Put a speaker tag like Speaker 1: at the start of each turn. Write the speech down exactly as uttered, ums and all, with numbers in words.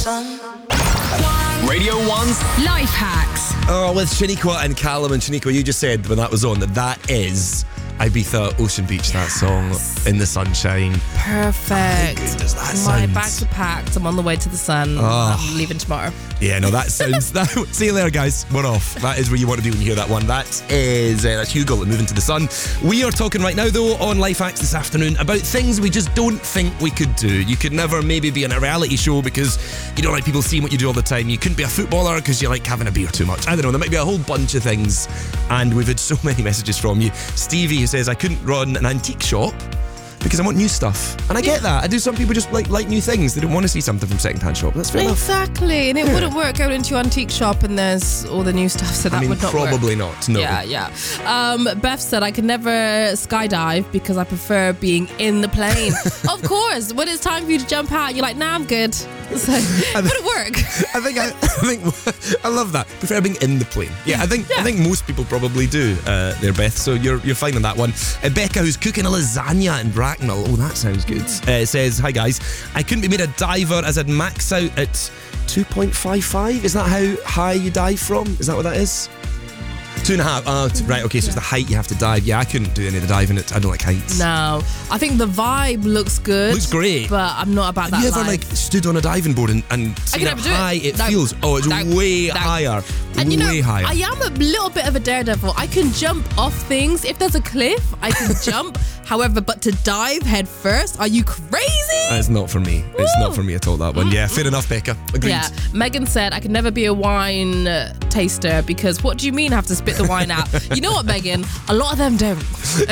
Speaker 1: sun.
Speaker 2: Radio one's
Speaker 3: Life Hacks.
Speaker 4: Oh, with Shaniqua and Callum. And Shaniqua, you just said when that was on that that is Ibiza Ocean Beach, that song, In the Sunshine.
Speaker 5: Perfect.
Speaker 4: How good does that
Speaker 5: My
Speaker 4: sound?
Speaker 5: bags are packed. I'm on the way to the sun.
Speaker 4: Oh.
Speaker 5: I'm leaving tomorrow.
Speaker 4: Yeah, no, that sounds... that, see you later, guys. We're off. That is where you want to be when you hear that one. That is... Uh, that's Hugo moving to the sun. We are talking right now, though, on Life Hacks this afternoon about things we just don't think we could do. You could never maybe be in a reality show because you don't like people seeing what you do all the time. You couldn't be a footballer because you like having a beer too much. I don't know. There might be a whole bunch of things. And we've had so many messages from you. Stevie, who says, I couldn't run an antique shop because I want new stuff. And I get that. I do. Some people just like like new things. They don't want to see something from second-hand shop. That's fair enough.
Speaker 5: Exactly. And it
Speaker 4: Yeah.
Speaker 5: wouldn't work going into your antique shop and there's all the new stuff, so that
Speaker 4: I mean,
Speaker 5: would not work.
Speaker 4: probably not. No.
Speaker 5: Yeah, yeah. Um, Beth said, I could never skydive because I prefer being in the plane. Of course. When it's time for you to jump out, you're like, nah, I'm good. So, it wouldn't work.
Speaker 4: I think I, I think I love that. Prefer being in the plane. Yeah, I think I think most people probably do. Uh, there, Beth. So you're you're fine on that one. Uh, Becca, who's cooking a lasagna in Bracknell. Oh, that sounds good. Uh, says, hi guys. I couldn't be made a diver as I'd max out at two point five five. Is that how high you dive from? Is that what that is? Two and a half. Oh, t- right. Okay, so it's the height you have to dive. Yeah, I couldn't do any of the diving. It. I don't like heights.
Speaker 5: No. I think the vibe looks good.
Speaker 4: Looks great.
Speaker 5: But I'm not about
Speaker 4: Have
Speaker 5: that
Speaker 4: you ever
Speaker 5: life.
Speaker 4: like stood on a diving board and, and seen
Speaker 5: can
Speaker 4: how
Speaker 5: never do it.
Speaker 4: high it,
Speaker 5: No.
Speaker 4: feels? Oh, it's
Speaker 5: No.
Speaker 4: way
Speaker 5: No.
Speaker 4: higher.
Speaker 5: And you know,
Speaker 4: way higher.
Speaker 5: I am a little bit of a daredevil. I can jump off things. If there's a cliff, I can jump. However, but to dive head first, are you crazy?
Speaker 4: It's not for me. It's
Speaker 5: Woo.
Speaker 4: not for me at all, that one. Yeah, fair enough, Becca. Agreed.
Speaker 5: Yeah. Megan said, I could never be a wine uh, taster because what do you mean I have to spit the wine out? You know what, Megan? A lot of them don't.